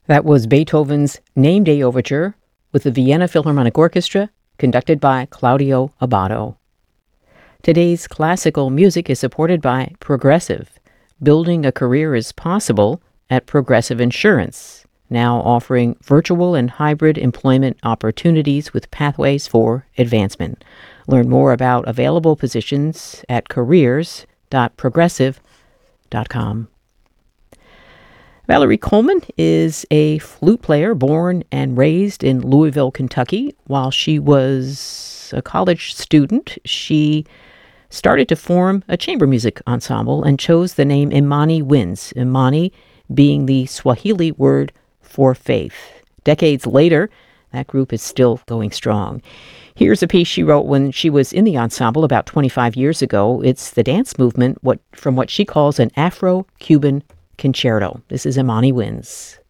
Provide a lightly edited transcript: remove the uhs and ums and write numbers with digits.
That was Beethoven's Name Day Overture with the Vienna Philharmonic Orchestra, conducted by Claudio Abbado. Today's classical music is supported by Progressive. Building a career is possible at Progressive Insurance, now offering virtual and hybrid employment opportunities with pathways for advancement. Learn more about available positions at careers.progressive.com. Valerie Coleman is a flute player born and raised in Louisville, Kentucky. While she was a college student, she started to form a chamber music ensemble and chose the name Imani Winds, Imani being the Swahili word for faith. Decades later, that group is still going strong. Here's a piece she wrote when she was in the ensemble about 25 years ago. It's the dance movement from what she calls an Afro-Cuban concerto. This is Imani Winds.